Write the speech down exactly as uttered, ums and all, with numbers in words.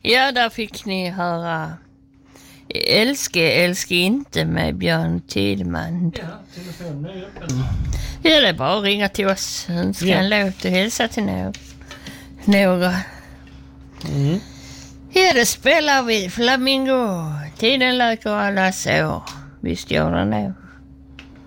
Ja, där fick ni höra Älske, älske inte med Björn Tidman. Ja, telefonen är öppen. Ja, det är bara att ringa till oss. Önska Ja. en låt och hälsa till några. några. Mm. Ja, det spelar vi Flamingo. Tiden läker alla sår. Visst gör den det.